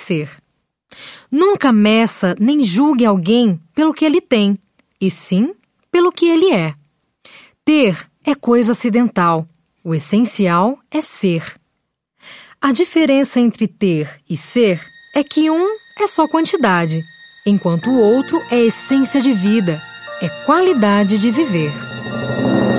ser. Nunca meça nem julgue alguém pelo que ele tem, e sim pelo que ele é. Ter é coisa acidental, o essencial é ser. A diferença entre ter e ser é que um é só quantidade, enquanto o outro é essência de vida, é qualidade de viver.